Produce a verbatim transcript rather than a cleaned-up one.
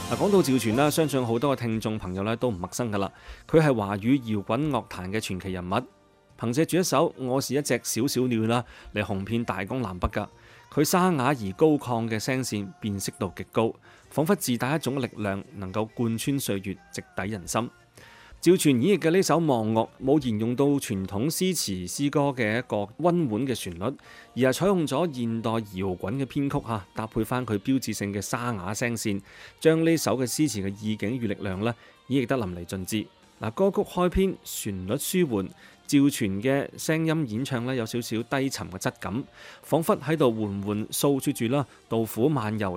嗱，講到趙傳啦，相信好多嘅聽眾朋友咧都唔陌生噶啦。佢係華語搖滾樂壇嘅傳奇人物，憑借住一首《我是一隻小小鳥》啦嚟紅遍大江南北噶。佢沙啞而高亢嘅聲線辨識度極高，彷彿自帶一種力量，能夠貫穿歲月，直抵人心。趙傳演繹嘅呢首《望樂》冇沿用到傳統詩詞詩歌嘅一個溫婉嘅旋律，而係採用咗現代搖滾嘅編曲嚇，搭配翻佢標誌性嘅沙啞聲線，將呢首嘅詩詞嘅意境與力量咧演繹得淋漓盡致。嗱，歌曲開篇旋律舒緩，趙傳嘅聲音演唱咧有少少低沉嘅質感，彷彿喺度緩緩訴説住啦，杜甫漫遊